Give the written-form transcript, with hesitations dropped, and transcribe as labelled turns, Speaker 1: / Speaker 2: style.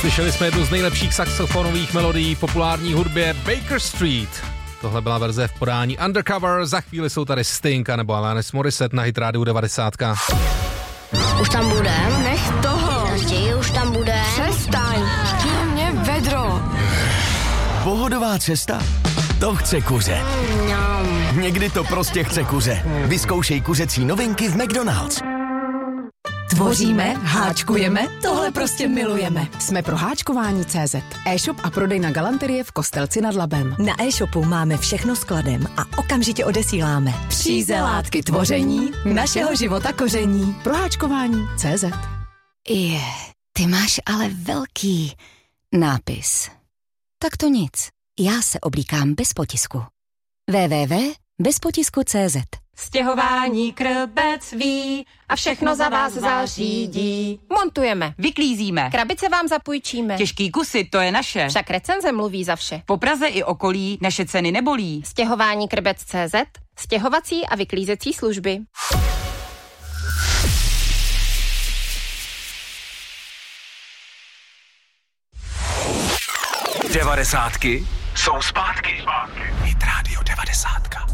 Speaker 1: Slyšeli jsme jednu z nejlepších saxofonových melodií v populární hudbě Baker Street. Tohle byla verze v podání Undercover, za chvíli jsou tady Sting nebo Alanis Morissette na Hit Radio 90.
Speaker 2: Už tam budem?
Speaker 3: Nech toho.
Speaker 2: Raději už tam bude.
Speaker 3: Přestaň. Chtěj mě vedro.
Speaker 4: Pohodová cesta? To chce kuře. Někdy to prostě chce kuře. Vyzkoušej kuřecí novinky v McDonald's.
Speaker 5: Tvoříme, háčkujeme, tohle prostě milujeme. Jsme pro háčkování.cz. E-shop a prodej na galanterie v Kostelci nad Labem.
Speaker 6: Na e-shopu máme všechno skladem a okamžitě odesíláme.
Speaker 5: Příze látky tvoření, našeho života koření. Pro háčkování.cz.
Speaker 6: Ty máš ale velký nápis. Tak to nic. Já se oblíkám bez potisku. www.bezpotisku.cz.
Speaker 7: Stěhování krbec ví a všechno za vás zařídí.
Speaker 3: Montujeme.
Speaker 7: Vyklízíme.
Speaker 3: Krabice vám zapůjčíme.
Speaker 7: Těžký kusy, to je naše.
Speaker 3: Však recenze mluví za vše.
Speaker 7: Po Praze i okolí naše ceny nebolí.
Speaker 3: Stěhování krbec.cz. Stěhovací a vyklízecí služby.
Speaker 4: Devadesátky jsou zpátky. Hit Radio 90.